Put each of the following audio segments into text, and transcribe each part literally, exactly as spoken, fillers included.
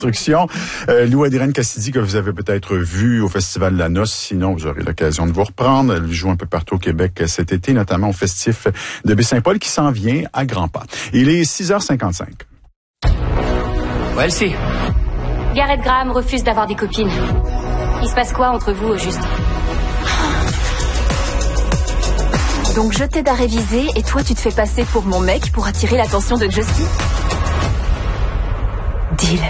Euh, Lou Adrienne Cassidy, que vous avez peut-être vu au Festival de la Noce, sinon vous aurez l'occasion de vous reprendre. Elle joue un peu partout au Québec cet été, notamment au Festif de Baie-Saint-Paul qui s'en vient à grands pas. Il est six heures cinquante-cinq. Ouais, Elsie. Garrett Graham refuse d'avoir des copines. Il se passe quoi entre vous, au juste? Donc je t'aide à réviser et toi tu te fais passer pour mon mec pour attirer l'attention de Justin? Deal.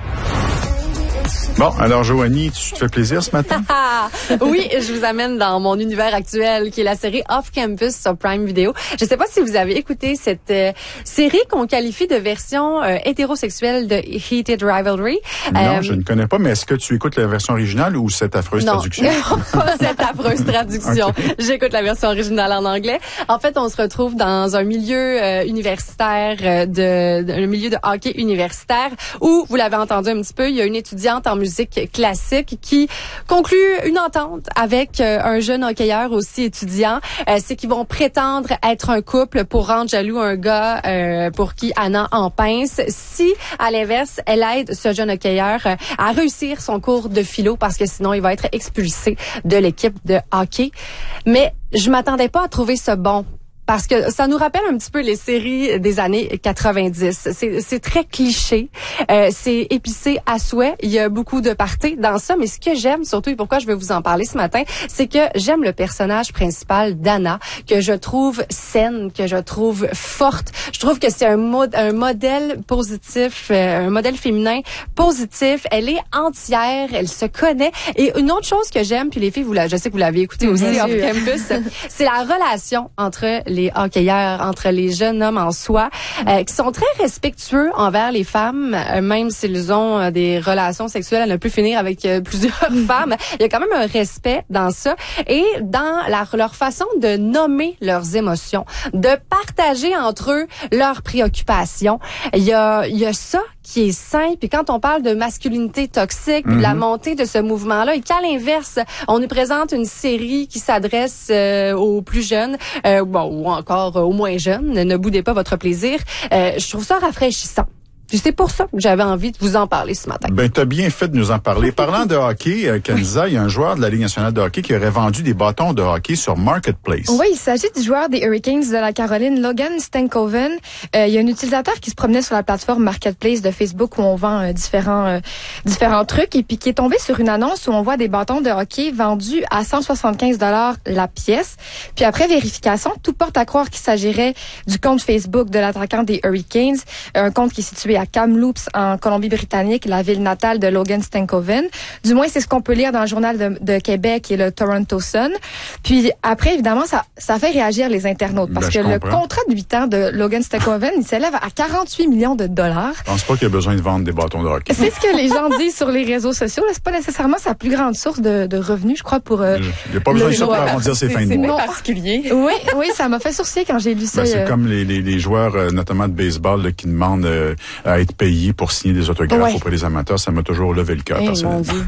Bon, alors Joanie, tu te fais plaisir ce matin? Oui, je vous amène dans mon univers actuel, qui est la série Off Campus sur Prime Video. Je ne sais pas si vous avez écouté cette euh, série qu'on qualifie de version euh, hétérosexuelle de Heated Rivalry. Non, euh, je ne connais pas, mais est-ce que tu écoutes la version originale ou cette affreuse non, traduction? Non, pas cette affreuse traduction. Okay. J'écoute la version originale en anglais. En fait, on se retrouve dans un milieu euh, universitaire, euh, de, de, un milieu de hockey universitaire, où, vous l'avez entendu un petit peu, il y a une étudiante en musique classique qui conclut une entente avec euh, un jeune hockeyeur aussi étudiant. Euh, c'est qu'ils vont prétendre être un couple pour rendre jaloux un gars euh, pour qui Anna en pince. Si, à l'inverse, elle aide ce jeune hockeyeur euh, à réussir son cours de philo parce que sinon il va être expulsé de l'équipe de hockey. Mais je m'attendais pas à trouver ce bon. Parce que ça nous rappelle un petit peu les séries des années quatre-vingt-dix. C'est, c'est très cliché, euh, c'est épicé à souhait. Il y a beaucoup de parties dans ça, mais ce que j'aime surtout et pourquoi je veux vous en parler ce matin, c'est que j'aime le personnage principal d'Anna, que je trouve saine, que je trouve forte. Je trouve que c'est un, mod, un modèle positif, euh, un modèle féminin positif. Elle est entière, elle se connaît. Et une autre chose que j'aime, puis les filles, vous la, je sais que vous l'avez écouté aussi Off Campus, c'est la relation entre les les hockeyeurs, entre les jeunes hommes en soi, euh, qui sont très respectueux envers les femmes, euh, même s'ils ont euh, des relations sexuelles à ne plus finir avec euh, plusieurs femmes. Il y a quand même un respect dans ça et dans la, leur façon de nommer leurs émotions, de partager entre eux leurs préoccupations. Il y a, il y a ça qui est sain. Puis quand on parle de masculinité toxique, mm-hmm. de la montée de ce mouvement-là, et qu'à l'inverse, on nous présente une série qui s'adresse euh, aux plus jeunes, euh, bon, ou encore euh, aux moins jeunes, ne boudez pas votre plaisir, euh, je trouve ça rafraîchissant. Puis c'est pour ça que j'avais envie de vous en parler ce matin. Ben, t'as bien fait de nous en parler. Parlant de hockey, euh, Kenza, il y a un joueur de la Ligue nationale de hockey qui aurait vendu des bâtons de hockey sur Marketplace. Oui, il s'agit du joueur des Hurricanes de la Caroline, Logan Stankoven. Euh, il y a un utilisateur qui se promenait sur la plateforme Marketplace de Facebook où on vend euh, différents euh, différents trucs et puis qui est tombé sur une annonce où on voit des bâtons de hockey vendus à cent soixante-quinze dollars la pièce. Puis après vérification, tout porte à croire qu'il s'agirait du compte Facebook de l'attaquant des Hurricanes, un compte qui est situé à Kamloops, en Colombie-Britannique, la ville natale de Logan Stankoven. Du moins, c'est ce qu'on peut lire dans le journal de, de Québec et le Toronto Sun. Puis après, évidemment, ça, ça fait réagir les internautes parce ben, que le contrat de huit ans de Logan Stankoven, il s'élève à quarante-huit millions de dollars. Je pense pas qu'il y a besoin de vendre des bâtons de hockey. C'est ce que les gens disent sur les réseaux sociaux. Là, c'est pas nécessairement sa plus grande source de, de revenus, je crois, pour euh, il n'y a pas besoin de ça pour arrondir ses fins de mois. C'est particulier. Oui, oui, ça m'a fait sourciller quand j'ai lu ça. Ben, c'est euh... comme les, les, les joueurs, euh, notamment de baseball, là, qui demandent euh, à être payés pour signer des autographes ouais. auprès des amateurs. Ça m'a toujours levé le cœur, hey, personnellement. Mon Dieu.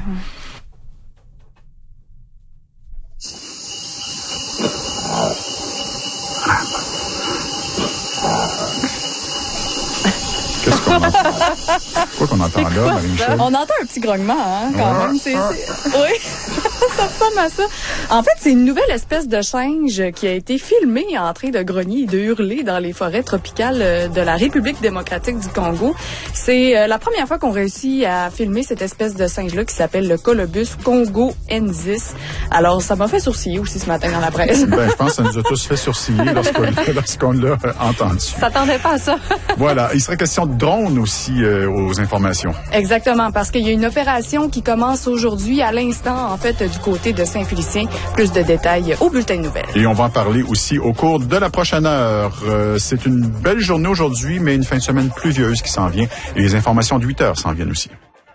Qu'est-ce qu'on entend? Quoi qu'on entend là, Marie-Michel? On entend un petit grognement, hein, quand ah, même. C'est, ah. c'est... Oui, ça ressemble à ça. En fait, c'est une nouvelle espèce de singe qui a été filmée en train de grogner et de hurler dans les forêts tropicales de la République démocratique du Congo. C'est la première fois qu'on réussit à filmer cette espèce de singe-là qui s'appelle le Colobus congoensis. Alors, ça m'a fait sourciller aussi ce matin dans la presse. Ben, je pense que ça nous a tous fait sourciller lorsqu'on, lorsqu'on l'a entendu. Ça s'attendait pas à ça. Voilà. Il serait question de drone aussi euh, aux informations. Exactement, parce qu'il y a une opération qui commence aujourd'hui à l'instant, en fait, du côté de Saint-Félicien. Plus de détails au bulletin de nouvelles. Et on va en parler aussi au cours de la prochaine heure. Euh, c'est une belle journée aujourd'hui, mais une fin de semaine pluvieuse qui s'en vient. Et les informations de huit heures s'en viennent aussi.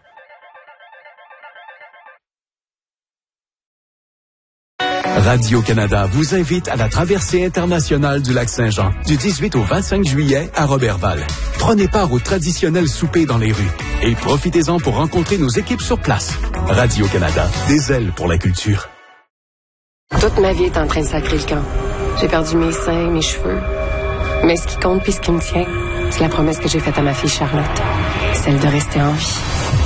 Radio-Canada vous invite à la traversée internationale du lac Saint-Jean du dix-huit au vingt-cinq juillet à Roberval. Prenez part au traditionnel souper dans les rues et profitez-en pour rencontrer nos équipes sur place. Radio-Canada, des ailes pour la culture. Toute ma vie est en train de sacrer le camp. J'ai perdu mes seins, mes cheveux. Mais ce qui compte puis ce qui me tient, c'est la promesse que j'ai faite à ma fille Charlotte. Celle de rester en vie.